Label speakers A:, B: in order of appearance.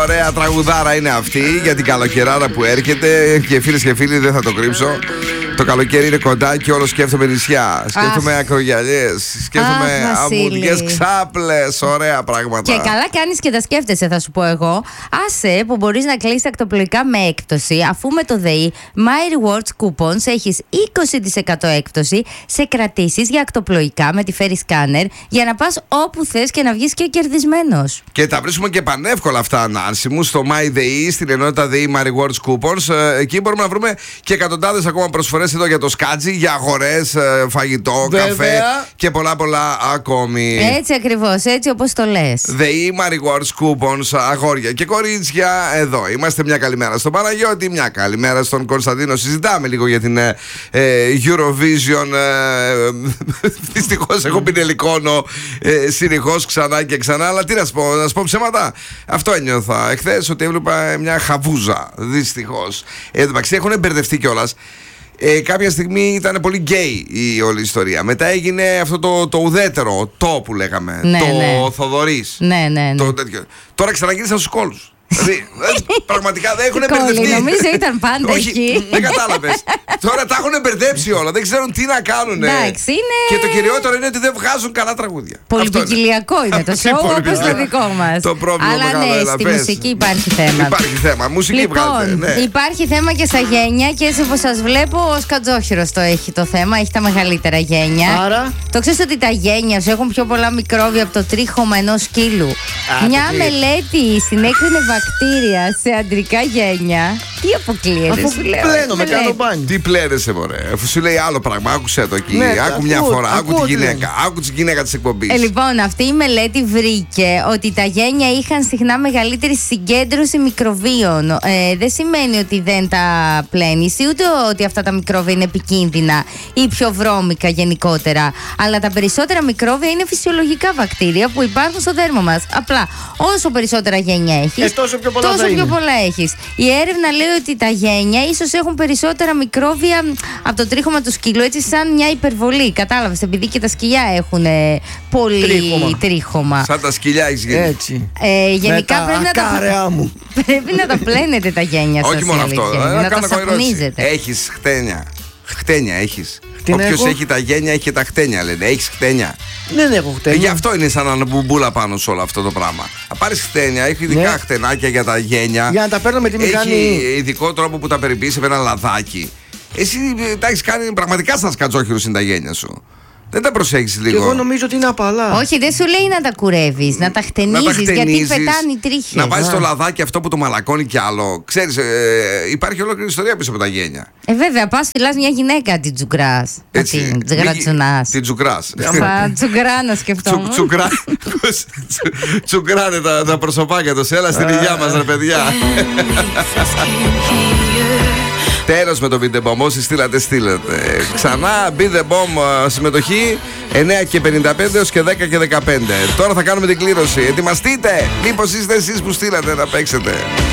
A: ωραία τραγουδάρα είναι αυτή για την καλοκαιράρα που έρχεται. Και φίλες και φίλοι, δεν θα το κρύψω. Το καλοκαίρι είναι κοντά και όλο σκέφτομαι νησιά. Σκέφτομαι ακρογιαλιές. Σκέφτομαι αμμουδιές ξάπλες. Ωραία πράγματα.
B: Και καλά κάνεις και τα σκέφτεσαι, θα σου πω εγώ. Άσε που μπορείς να κλείσεις ακτοπλοϊκά με έκπτωση, αφού με το ΔΕΗ My Rewards Coupons έχεις 20% έκπτωση σε κρατήσεις για ακτοπλοϊκά με τη Ferry Scanner για να πας όπου θες και να βγεις και κερδισμένος.
A: Και τα βρίσκουμε και πανεύκολα αυτά, Νάνση μου, στο MyDEI, στην ενότητα ΔΕΗ My Rewards Coupons. Εκεί μπορούμε να βρούμε και εκατοντάδες ακόμα προσφορές εδώ για το σκάτζι, για αγορές, φαγητό, καφέ και πολλά ακόμη.
B: Έτσι ακριβώς, έτσι όπως το λες.
A: ΔΕΗ My Rewards Coupons, αγόρια και κορίτσια, εδώ. Είμαστε. Μια καλημέρα στον Παναγιώτη, μια καλημέρα στον Κωνσταντίνο. Συζητάμε λίγο για την Eurovision. Δυστυχώς έχω πινελικόνο συνεχώς ξανά και ξανά. Αλλά τι να σου πω ψέματα. Αυτό ένιωθα εχθές, ότι έβλεπα μια χαβούζα. Δυστυχώς. Εν τω μεταξύ έχουν μπερδευτεί κιόλας. Κάποια στιγμή ήταν πολύ γκέι η όλη ιστορία. Μετά έγινε αυτό το ουδέτερο, που λέγαμε.
B: Ναι,
A: Θοδωρής.
B: Ναι.
A: Τώρα ξαναγύρισαν στους κόλους. Δηλαδή, πραγματικά δεν έχουν μπερδευτεί.
B: Νομίζω ήταν πάντα
A: όχι,
B: εκεί.
A: Δεν κατάλαβες. Τώρα τα έχουν μπερδέψει όλα. Δεν ξέρουν τι να κάνουν.
B: Εντάξει, είναι...
A: Και το κυριότερο είναι ότι δεν βγάζουν καλά τραγούδια.
B: Πολυπικιλιακό είναι το σοου, όπως το δικό μας.
A: Το πρόβλημα.
B: Αλλά ναι, στη μουσική υπάρχει θέμα.
A: Υπάρχει θέμα. Μουσική
B: λοιπόν,
A: ναι.
B: Υπάρχει θέμα και στα γένια. Και έτσι όπως σας βλέπω, ο Σκατζόχυρος το έχει το θέμα. Έχει τα μεγαλύτερα γένια.
C: Άρα.
B: Το ξέρεις ότι τα γένια σου έχουν πιο πολλά μικρόβια από το τρίχωμα ενός σκύλου? Μια μελέτη συνέκρινε βακτήρια σε αντρικά γένια. Τι αποκλείεται,
C: αφού
B: σου λέω.
C: Πλένω, με κάνω μπάνι.
A: Τι πλένεσαι, μωρέ. Αφού σου λέει άλλο πράγμα, άκουσε το εκεί.
C: Ναι,
A: άκου μια φορά, άκου τη γυναίκα. Άκου τη γυναίκα της εκπομπής.
B: Λοιπόν, αυτή η μελέτη βρήκε ότι τα γένια είχαν συχνά μεγαλύτερη συγκέντρωση μικροβίων. Δεν σημαίνει ότι δεν τα πλένεις, ούτε ότι αυτά τα μικρόβια είναι επικίνδυνα ή πιο βρώμικα γενικότερα. Αλλά τα περισσότερα μικρόβια είναι φυσιολογικά βακτήρια που υπάρχουν στο δέρμα μας. Απλά όσο περισσότερα γένια έχεις,
C: τόσο πιο πολλά
B: έχεις. Η έρευνα λέει ότι τα γένια ίσως έχουν περισσότερα μικρόβια από το τρίχωμα του σκύλου, έτσι σαν μια υπερβολή. Κατάλαβες, επειδή και τα σκυλιά έχουν πολύ τρίχωμα.
A: Σαν τα σκυλιά έχεις γίνει.
C: Έτσι.
B: Γενικά πρέπει να τα πλένετε τα γένια σας.
A: Όχι μόνο αυτό.
B: Να τα σαπνίζετε.
A: Έχεις χτένια. Χτένια έχεις. Όποιος έχει τα γένια έχει και τα χτένια, λένε. Έχεις χτένια?
C: Δεν έχω χτένια.
A: Γι' αυτό είναι σαν να μπουμπούλα πάνω σε όλο αυτό το πράγμα. Θα πάρεις χτένια, έχει ειδικά χτενάκια για τα γένια.
C: Για να τα παίρνω με τη μηχανή.
A: Έχει ειδικό τρόπο που τα περιποίησε με ένα λαδάκι. Εσύ τα έχεις κάνει πραγματικά σαν σκατζόχυρος είναι τα γένια σου. Δεν τα προσέχεις λίγο?
C: Και εγώ νομίζω ότι είναι απαλά.
B: Όχι, δεν σου λέει να τα κουρεύεις, να τα χτενίζεις, γιατί πετάνε οι τρίχες.
A: Να βάζεις το λαδάκι αυτό που το μαλακώνει κι άλλο. Ξέρεις, υπάρχει ολόκληρη ιστορία πίσω από τα γένια.
B: Βέβαια, πας φυλάς μια γυναίκα, την τζουγκράς.
A: Την
B: τζουγκρατσουνάς.
A: Την τζουγκράς.
B: Τσουγκρά να σκεφτόμουν.
A: Τσουγκράνε τα προσωπάκια τους. Έλα στην υγειά μας, ρε παιδιά. Τέλος με το Beat the Bomb. Όσοι στείλατε. Ξανά Beat the Bomb συμμετοχή 9:55 έως και 10:15. Τώρα θα κάνουμε την κλήρωση. Ετοιμαστείτε. Μήπως είστε εσείς που στείλατε να παίξετε.